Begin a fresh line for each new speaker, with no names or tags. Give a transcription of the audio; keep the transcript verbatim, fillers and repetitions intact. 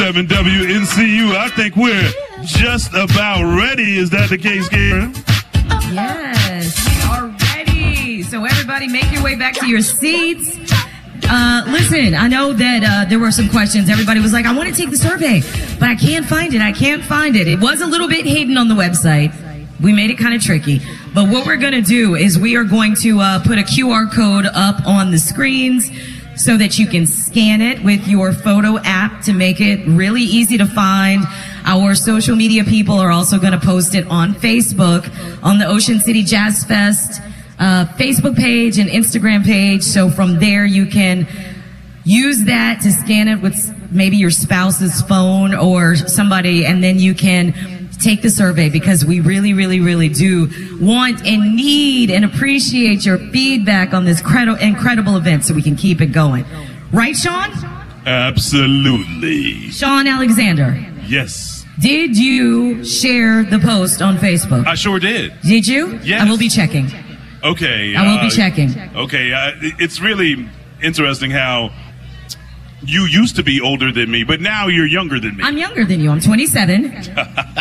seven W N C U. I think we're just about ready. Is that the case, Karen?
Yes, we are ready. So everybody make your way back to your seats. Uh, listen, I know that uh, there were some questions. Everybody was like, I want to take the survey, but I can't find it. I can't find it. It was a little bit hidden on the website. We made it kind of tricky. But what we're going to do is we are going to uh, put a Q R code up on the screens so that you can scan it with your photo app to make it really easy to find. Our social media people are also going to post it on Facebook, on the Ocean City Jazz Fest uh, Facebook page and Instagram page. So from there you can use that to scan it with maybe your spouse's phone or somebody, and then you can take the survey, because we really, really, really do want and need and appreciate your feedback on this credi- incredible event so we can keep it going. Right, Sean?
Absolutely.
Sean Alexander.
Yes.
Did you share the post on Facebook?
I sure did.
Did you?
Yes.
I will be checking.
Okay.
I will
uh,
be checking.
Okay. Uh, it's really interesting how you used to be older than me, but now you're younger than me.
I'm younger than you. I'm twenty-seven.